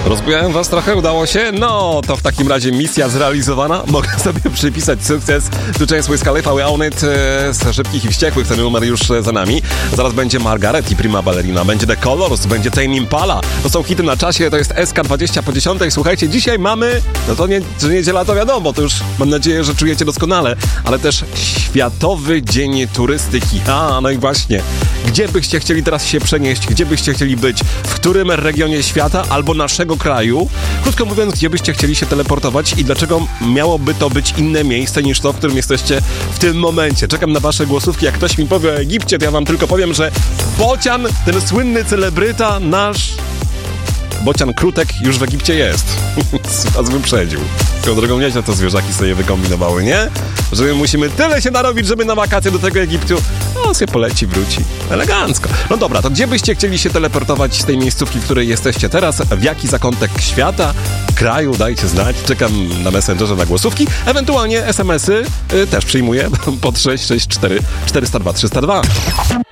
Rozbujałem was trochę, udało się? No, to w takim razie misja zrealizowana. Mogę sobie przypisać sukces. Tu część Wiz Khalifa, We Own It z Szybkich i Wściekłych. Ten numer już za nami. Zaraz będzie Margaret i Prima Ballerina. Będzie The Colors, będzie Tame Impala. To są hity na czasie, to jest SK20 po 10. Słuchajcie, dzisiaj mamy, no to nie, że niedziela to wiadomo, to już mam nadzieję, że czujecie doskonale, ale też Światowy Dzień Turystyki. No i właśnie, gdzie byście chcieli teraz się przenieść? Gdzie byście chcieli być? W którym regionie świata albo naszego kraju? Krótko mówiąc, gdzie byście chcieli się teleportować i dlaczego miałoby to być inne miejsce niż to, w którym jesteście w tym momencie? Czekam na wasze głosówki. Jak ktoś mi powie o Egipcie, to ja wam tylko powiem, że Bocian, ten słynny celebryta, nasz Bocian Krutek już w Egipcie jest. Was wyprzedził. Tą drogą nieźle to zwierzaki sobie wykombinowały, nie? Że my musimy tyle się narobić, żeby na wakacje do tego Egiptu. No, sobie poleci, wróci. Elegancko. No dobra, to gdzie byście chcieli się teleportować z tej miejscówki, w której jesteście teraz? W jaki zakątek świata, kraju? Dajcie znać. Czekam na Messengerze na głosówki. Ewentualnie SMS-y też przyjmuję pod 664 402 302.